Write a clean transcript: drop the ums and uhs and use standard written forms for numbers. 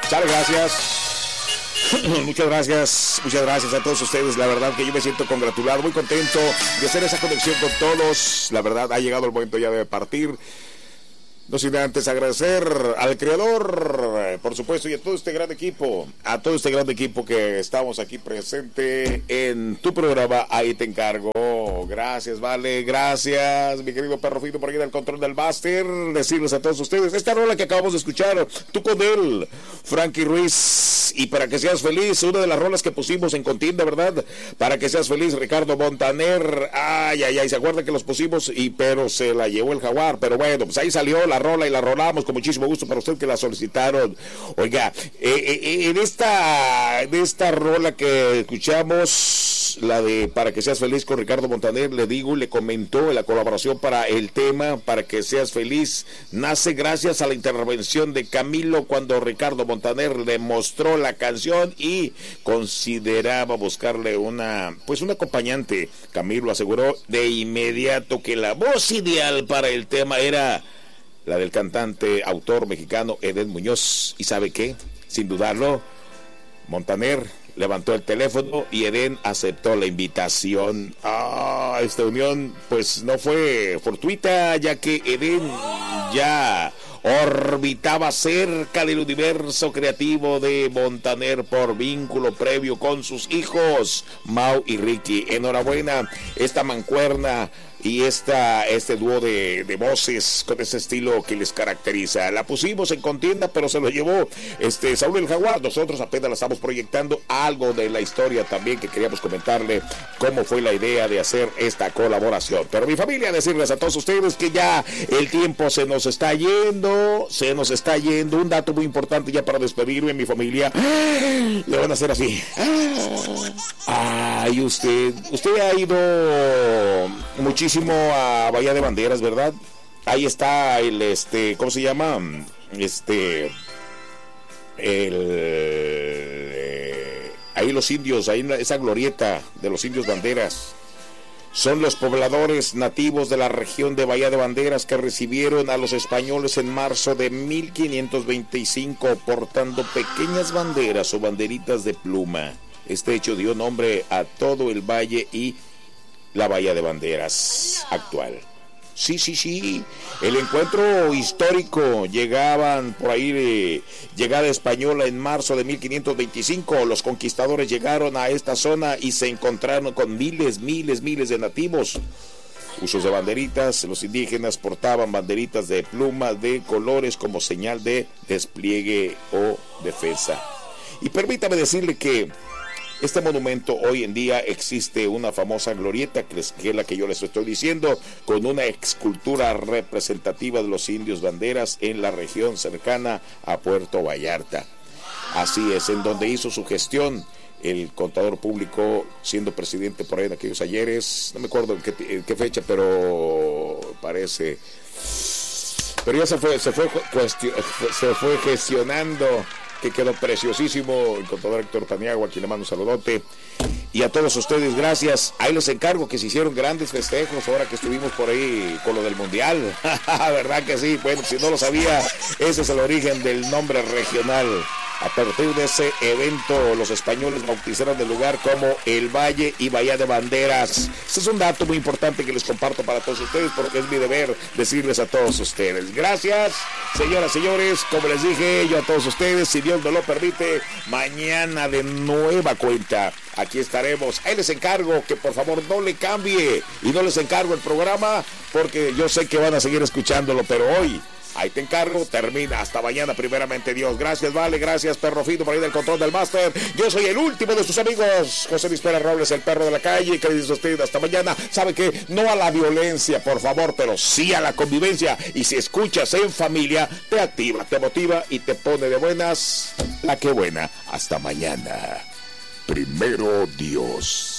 Sale, gracias. Muchas gracias a todos ustedes. La verdad que yo me siento congratulado, muy contento de hacer esa conexión con todos. La verdad, ha llegado el momento ya de partir. No sin antes agradecer al creador, por supuesto, y a todo este gran equipo, que estamos aquí presente en tu programa. Ahí te encargo. Gracias, vale, gracias, mi querido Perro Fino, por ahí del control del máster. Decirles a todos ustedes, esta rola que acabamos de escuchar, tú con él, Frankie Ruiz, y para que seas feliz, una de las rolas que pusimos en contienda, ¿verdad? Para que seas feliz, Ricardo Montaner. Ay, se acuerdan que los pusimos, pero se la llevó el jaguar. Pero bueno, pues ahí salió la rola y la rolamos con muchísimo gusto para usted que la solicitaron. Oiga, en esta rola que escuchamos, la de Para que seas feliz con Ricardo Montaner, le comentó la colaboración para el tema Para que seas feliz, nace gracias a la intervención de Camilo cuando Ricardo Montaner le mostró la canción y consideraba buscarle un acompañante. Camilo aseguró de inmediato que la voz ideal para el tema era la del cantante, autor mexicano Edén Muñoz. ¿Y sabe qué? Sin dudarlo, Montaner levantó el teléfono y Edén aceptó la invitación. Esta unión pues no fue fortuita, ya que Edén ya orbitaba cerca del universo creativo de Montaner por vínculo previo con sus hijos Mau y Ricky. Enhorabuena, esta mancuerna y este dúo de voces con ese estilo que les caracteriza. La pusimos en contienda, pero se lo llevó Saúl el Jaguar. Nosotros apenas la estamos proyectando. Algo de la historia también que queríamos comentarle cómo fue la idea de hacer esta colaboración. Pero mi familia, decirles a todos ustedes que ya el tiempo se nos está yendo. Un dato muy importante ya para despedirme, mi familia. Le van a hacer así. Ay, usted ha ido muchísimo a Bahía de Banderas, ¿verdad? Ahí está ¿cómo se llama? Ahí los indios, ahí en esa glorieta de los indios banderas. Son los pobladores nativos de la región de Bahía de Banderas que recibieron a los españoles en marzo de 1525 portando pequeñas banderas o banderitas de pluma. Este hecho dio nombre a todo el valle y la Bahía de Banderas actual. Sí. El encuentro histórico, llegaban por ahí de llegada española en marzo de 1525. Los conquistadores llegaron a esta zona y se encontraron con miles de nativos. Usos de banderitas, los indígenas portaban banderitas de pluma de colores como señal de despliegue o defensa. Y permítame decirle que este monumento hoy en día existe una famosa glorieta, que es la que yo les estoy diciendo, con una escultura representativa de los indios banderas en la región cercana a Puerto Vallarta. Así es, en donde hizo su gestión el contador público, siendo presidente por ahí en aquellos ayeres, no me acuerdo en qué fecha, pero parece. Pero ya se fue gestionando, que quedó preciosísimo el contador Héctor Paniagua, a quien le mando un saludote. Y a todos ustedes, gracias. Ahí les encargo que se hicieron grandes festejos ahora que estuvimos por ahí con lo del Mundial. ¿Verdad que sí? Bueno, si no lo sabía, ese es el origen del nombre regional. A partir de ese evento, los españoles bautizaron el lugar como el Valle y Bahía de Banderas. Este es un dato muy importante que les comparto para todos ustedes, porque es mi deber decirles a todos ustedes. Gracias, señoras, señores. Como les dije yo a todos ustedes, si Dios me lo permite, mañana de nueva cuenta aquí estaremos. Ahí les encargo que por favor no le cambie y no les encargo el programa, porque yo sé que van a seguir escuchándolo, pero hoy ahí te encargo, termina. Hasta mañana, primeramente Dios. Gracias, vale, gracias, Perro Fino, por ahí del control del máster. Yo soy el último de sus amigos, José Luis Pérez Robles, el perro de la calle. ¿Qué dice usted? Hasta mañana. Sabe que no a la violencia, por favor, pero sí a la convivencia. Y si escuchas en familia, te activa, te motiva y te pone de buenas. La que buena. Hasta mañana. Primero Dios.